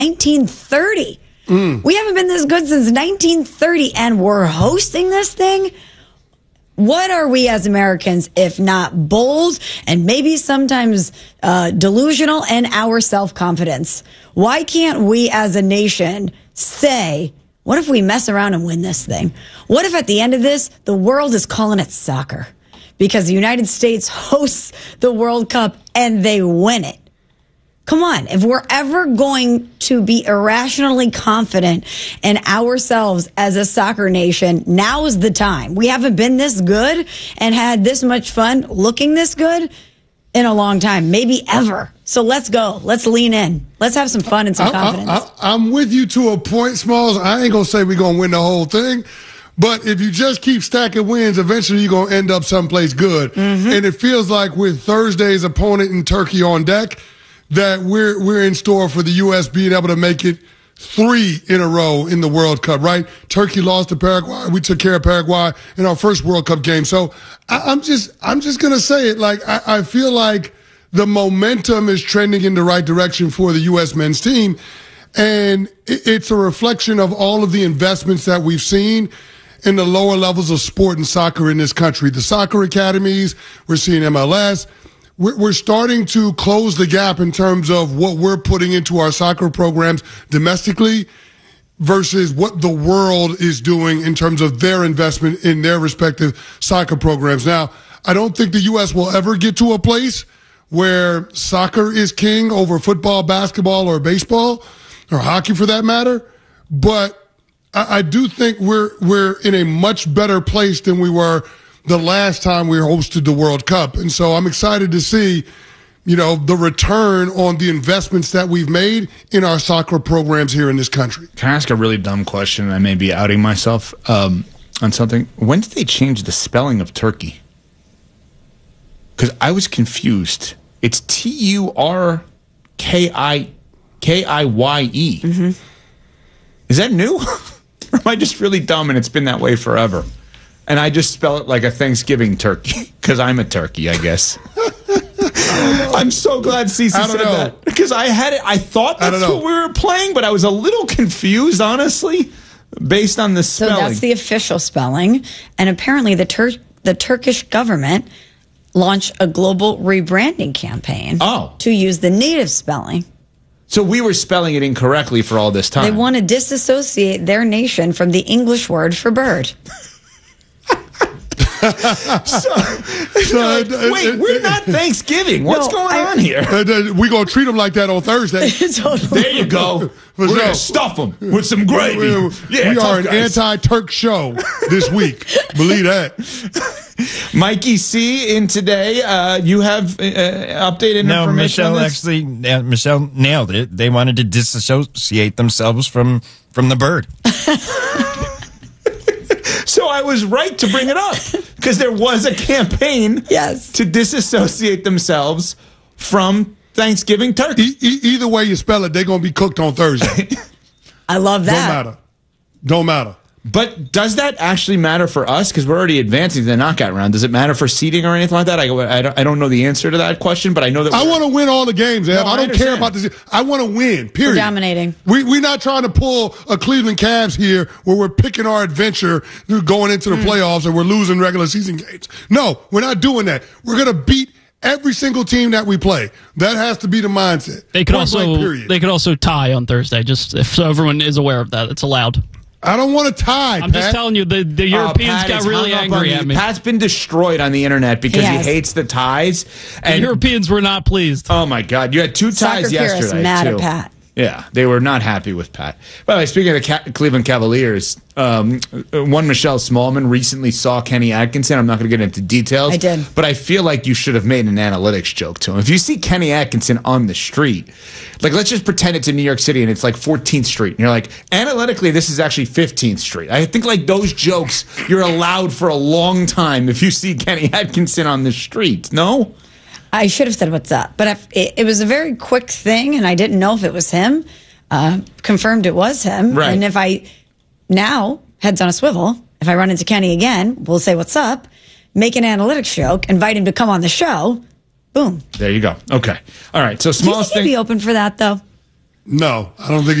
1930. We haven't been this good since 1930, and we're hosting this thing. What are we as Americans if not bold and maybe sometimes delusional in our self-confidence? Why can't we as a nation say, what if we mess around and win this thing? What if at the end of this, the world is calling it soccer because the United States hosts the World Cup and they win it? Come on, if we're ever going to be irrationally confident in ourselves as a soccer nation, now is the time. We haven't been this good and had this much fun looking this good in a long time, maybe ever. So let's go. Let's lean in. Let's have some fun and some confidence. I'm with you to a point, Smalls. I ain't going to say we're going to win the whole thing. But if you just keep stacking wins, eventually you're going to end up someplace good. And it feels like with Thursday's opponent in Turkey on deck, that we're in store for the U.S. being able to make it 3 in a row in the World Cup, right? Turkey lost to Paraguay. We took care of Paraguay in our first World Cup game. So I'm just going to say it. Like, I feel like the momentum is trending in the right direction for the U.S. men's team. And it's a reflection of all of the investments that we've seen in the lower levels of sport and soccer in this country. The soccer academies, we're seeing MLS. We're starting to close the gap in terms of what we're putting into our soccer programs domestically versus what the world is doing in terms of their investment in their respective soccer programs. Now, I don't think the U.S. will ever get to a place where soccer is king over football, basketball, or baseball, or hockey for that matter. But I do think we're in a much better place than we were the last time we hosted the World Cup. And so I'm excited to see, the return on the investments that we've made in our soccer programs here in this country. Can I ask a really dumb question? I may be outing myself on something. When did they change the spelling of Turkey? Because I was confused. It's Turkiye. Is that new? Or am I just really dumb and it's been that way forever? And I just spell it like a Thanksgiving turkey because I'm a turkey, I guess. I'm so glad Cece said that because I thought that's what we were playing, but I was a little confused, honestly, based on the spelling. So that's the official spelling, and apparently the Turkish government launched a global rebranding campaign to use the native spelling. So we were spelling it incorrectly for all this time. They want to disassociate their nation from the English word for bird. Wait, we're not Thanksgiving. What's going on here? We're going to treat them like that on Thursday. There you go. We're going to stuff them with some gravy. We are an anti-Turk show this week. Believe that. Mikey C. in today, you have updated information. Michelle nailed it. They wanted to disassociate themselves from the bird. So I was right to bring it up because there was a campaign to disassociate themselves from Thanksgiving turkey. Either way you spell it, they're going to be cooked on Thursday. I love that. Don't matter. But does that actually matter for us? Because we're already advancing to the knockout round. Does it matter for seeding or anything like that? I don't know the answer to that question, but I know that I want to win all the games, Ev. I don't care about this. I want to win, period. We're dominating. We're not trying to pull a Cleveland Cavs here where we're picking our adventure going into the playoffs and we're losing regular season games. No, we're not doing that. We're going to beat every single team that we play. That has to be the mindset. They could also tie on Thursday, just so everyone is aware of that. It's allowed. I don't want to tie, I'm just telling you, the Europeans got really angry at me. Pat's been destroyed on the internet because he hates the ties. And the Europeans were not pleased. Oh, my God. You had 2 ties yesterday, mad at Pat. Yeah, they were not happy with Pat. By the way, speaking of the Cleveland Cavaliers, one Michelle Smallman recently saw Kenny Atkinson. I'm not going to get into details. I did. But I feel like you should have made an analytics joke to him. If you see Kenny Atkinson on the street, like let's just pretend it's in New York City and it's like 14th Street. And you're like, analytically, this is actually 15th Street. I think like those jokes you're allowed for a long time if you see Kenny Atkinson on the street. No? I should have said what's up, but it was a very quick thing, and I didn't know if it was him. Confirmed it was him. Right. And if I now, heads on a swivel, if I run into Kenny again, we'll say what's up, make an analytics joke, invite him to come on the show. Boom. There you go. Okay. All right. So smallest thing. Do you think he'd be open for that, though? No, I don't think